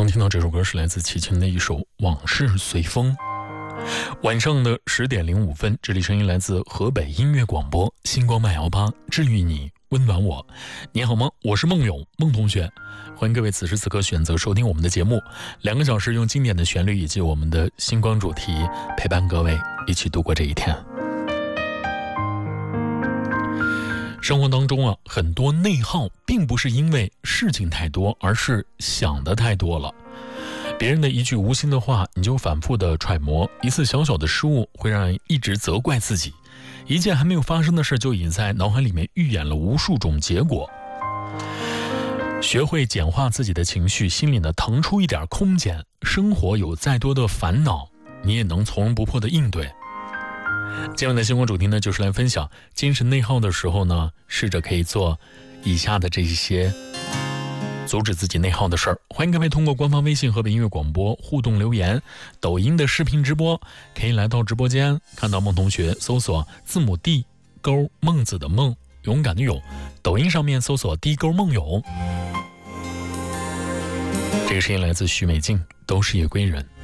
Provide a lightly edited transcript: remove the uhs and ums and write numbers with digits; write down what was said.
听到这首歌是来自齐秦的一首《往事随风》。晚上的10点05分，这里声音来自河北音乐广播星光慢摇吧，治愈你，温暖我。你好吗？我是孟勇，孟同学。欢迎各位此时此刻选择收听我们的节目，2个小时用经典的旋律以及我们的星光主题陪伴各位一起度过这一天。生活当中很多内耗并不是因为事情太多，而是想的太多了。别人的一句无心的话，你就反复的揣摩；一次小小的失误，会让人一直责怪自己；一件还没有发生的事，就已经在脑海里面预演了无数种结果。学会简化自己的情绪，心里呢腾出一点空间，生活有再多的烦恼，你也能从容不迫的应对。今晚的星光主题呢，就是来分享精神内耗的时候呢，试着可以做以下的这些阻止自己内耗的事儿。欢迎各位通过官方微信河北音乐广播互动留言，抖音的视频直播可以来到直播间，看到孟同学搜索字母 D 勾孟子的孟，勇敢的勇，抖音上面搜索 D 勾孟勇。这个声音来自许美静，都是夜归人。